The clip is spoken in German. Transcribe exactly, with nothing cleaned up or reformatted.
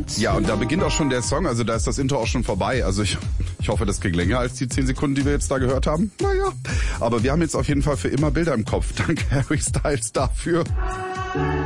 Moment. Ja, und da beginnt auch schon der Song, also da ist das Intro auch schon vorbei. Also ich, ich hoffe, das kriegt länger als die zehn Sekunden, die wir jetzt da gehört haben. Naja, aber wir haben jetzt auf jeden Fall für immer Bilder im Kopf. Danke Harry Styles dafür.